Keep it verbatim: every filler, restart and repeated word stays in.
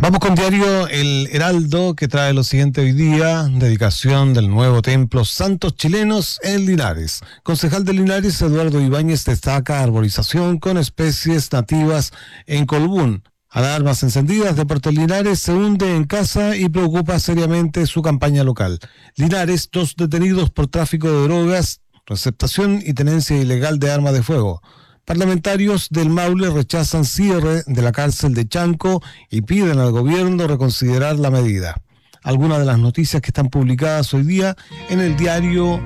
Vamos con diario El Heraldo, que trae lo siguiente hoy día: dedicación del nuevo templo Santos Chilenos en Linares. Concejal de Linares, Eduardo Ibáñez, destaca arborización con especies nativas en Colbún. Alarmas encendidas de Puerto Linares, se hunde en casa y preocupa seriamente su campaña local. Linares, dos detenidos por tráfico de drogas, receptación y tenencia ilegal de arma de fuego. Parlamentarios del Maule rechazan cierre de la cárcel de Chanco y piden al gobierno reconsiderar la medida. Algunas de las noticias que están publicadas hoy día en el diario